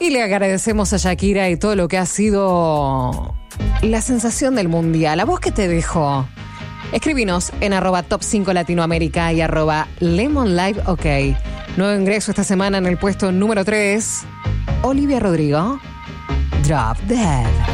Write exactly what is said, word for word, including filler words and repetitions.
Y le agradecemos a Shakira y todo lo que ha sido la sensación del mundial. ¿A vos qué te dejó? Escribinos en arroba top cinco Latinoamérica y arroba Lemon Live OK. Nuevo ingreso esta semana en el puesto número tres. Olivia Rodrigo, Drop Dead.